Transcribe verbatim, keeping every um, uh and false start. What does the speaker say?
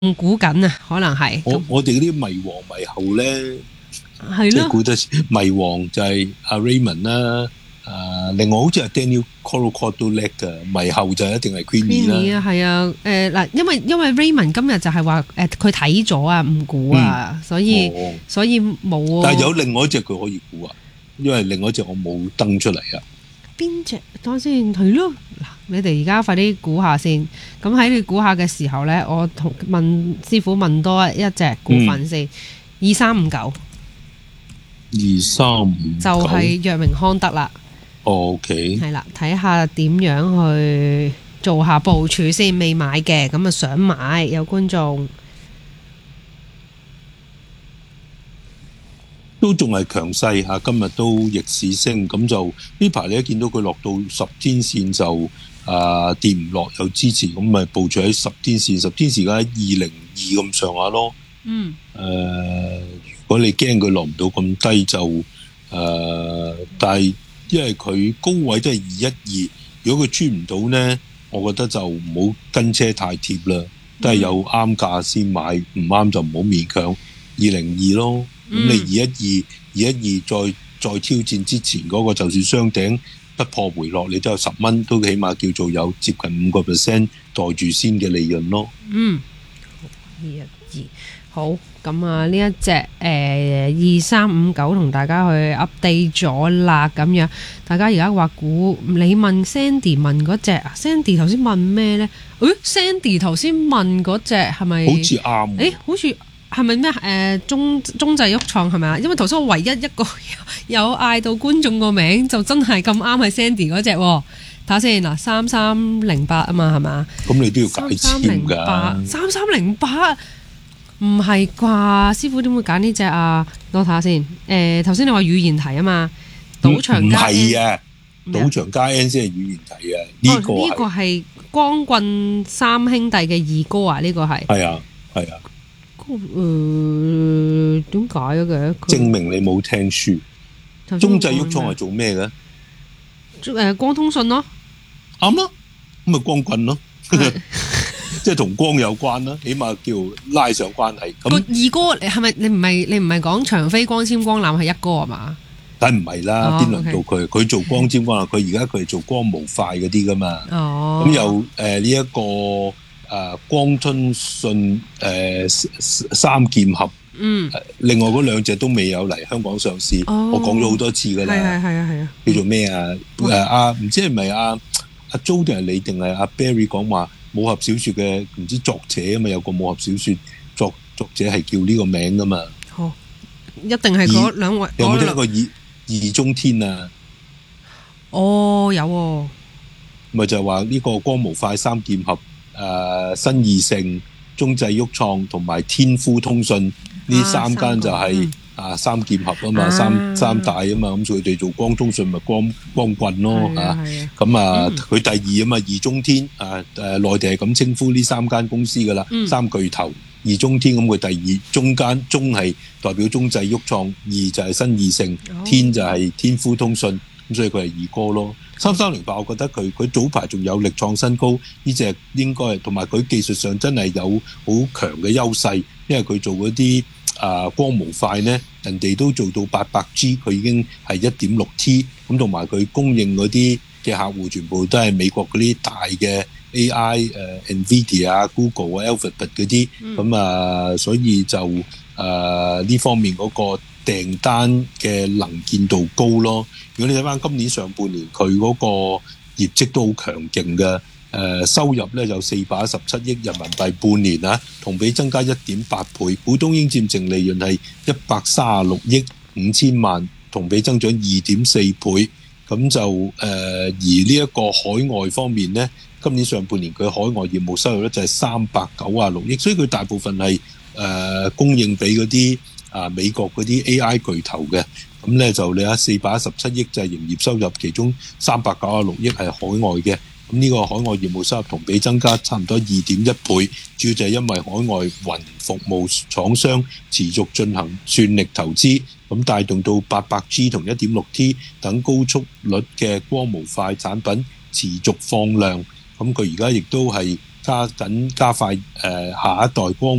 估緊啊，可能係。 我我哋嗰啲迷王迷後咧， 係咯， 即係估得迷王就係阿 Raymond 啦。誒，另外好似係 Daniel Caldwell 都叻㗎，迷後就一定係 Queenie 啦。係啊，誒嗱，因為因為 Raymond 今日就係話誒佢睇咗啊，唔估啊，嗯、所以、哦、所以冇、啊。 但係有另外一隻佢可以估啊，因為另外一隻我冇登出嚟啊。 邊隻？等先係咯，嗱，你哋而家快啲估下先。咁喺你估下嘅時候咧，我同問師傅問多一隻股份先，二三五九。 二三五九就係藥明康德啦。 O K， 係啦，睇下點樣去做下部署先，未買嘅咁啊想買，有觀眾都仲係強勢嚇，今日都逆市升，咁就呢排你一見到佢落到十天線就啊跌唔落有支持，咁咪部署喺十天線，十天線而家喺二零二咁上下咯。 嗯。 誒、呃，如果你驚佢落唔到咁低就誒、呃，但係因為佢高位都係二一二，如果佢穿唔到呢，我覺得就唔好跟車太貼啦，都係有啱價先買，唔啱就唔好勉強二零二咯。咁、嗯、你二一二、二一二再再挑戰之前嗰個，就算雙頂不破回落，你都有十蚊，都起碼叫做有接近五個 percent 袋住先嘅利潤咯。 嗯，二一二好。咁啊，呢一隻誒二三五九同大家去 update 咗啦，咁樣大家而家話估，你問 Sandy 問嗰隻啊 ，Sandy 頭先問咩咧？誒 Sandy 頭先問嗰隻係咪？ 好似啱。 誒，好似係咪咩？誒中中製鬱創係咪啊？因為頭先我唯一一個有嗌到觀眾個名，就真係咁啱係 Sandy 嗰隻喎。睇下先嗱，三三零八啊嘛，係嘛？ 咁你都要解簽㗎。 三三零八。唔係啩？師傅點會揀呢隻啊？我睇下先。誒頭先你話語言題啊嘛，賭場加 N 唔係啊，賭場加 N 先係語言題啊。呢、呢個呢、哦呢個係光棍三兄弟嘅二哥啊！呢、呢個係係啊係啊。 誒點解嘅？ 證明你冇聽書。中製鬱創係做咩嘅？ 誒光通訊咯， 啱咯，咁咪光棍咯。即係同光有關啦，起碼叫拉上關係。咁二哥係咪你唔係你唔係講長飛光纖光纜係一哥啊嘛？ 梗唔係啦，邊輪到佢？佢做光纖光纜，佢而家佢係做光模塊嗰啲噶嘛。哦，咁又誒呢一個誒、呃、光通訊誒三劍俠。嗯。另外嗰兩隻都未有嚟香港上市，哦、我講咗好多次㗎啦。 係係係啊係啊。 叫做咩啊？誒阿唔知係咪阿阿 Jo 定係你定係阿 Barry 講話？武俠小說嘅唔知作者啊嘛，有個武俠小說作作者係叫呢個名噶嘛。好、哦， 一定係嗰兩位。 有冇聽過二二中天啊？ 哦，有、哦。 咪就係話呢個光模塊三劍俠，誒、呃、新義盛、中製鬱創同埋天夫通訊呢、啊、三間就係、是。啊，三劍俠啊嘛，啊三三大啊嘛，咁佢哋做光通訊咪光光棍咯嚇，咁啊佢、啊、第二啊嘛，二中天啊誒內地係咁稱呼呢三間公司噶啦、嗯，三巨頭二中天，咁佢第二中間中係代表中製鬱創，二就係新義盛、哦，天就係天夫通訊，咁所以佢係二哥咯。三三零八，我覺得佢佢早排仲有力創新高，呢隻應該同埋佢技術上真係有好強嘅優勢，因為佢做嗰啲。啊，光模塊呢，人哋都做到八百 G， 佢已經係一點六 T， 咁同埋佢供應嗰啲嘅客戶全部都係美國嗰啲大嘅 A I，誒、呃、Nvidia 啊、Google 啊、Alphabet 嗰啲，咁、嗯、啊，所以就誒呢、呃、方面嗰個訂單嘅能見度高咯。如果你睇翻今年上半年，佢嗰個業績都好強勁嘅。誒、呃、收入咧有四百一十七億人民幣，半年啊，同比增加一點八倍，股東應佔淨利潤係一百三十六億五千萬，同比增長二點四倍。咁就誒、呃、而呢一個海外方面咧，今年上半年佢海外業務收入咧就係三百九十六億，所以佢大部分係誒、呃、供應俾嗰啲啊美國嗰啲 A I 巨頭嘅。咁咧就你睇四百一十七億就係營業收入，其中三百九十六億係海外嘅。咁呢個海外業務收入同比增加差唔多二點一倍，主要就係因為海外雲服務廠商持續進行算力投資，咁帶動到八百 G 同一點六 T 等高速率嘅光模塊產品持續放量。咁佢而家亦都係加緊加快誒下一代光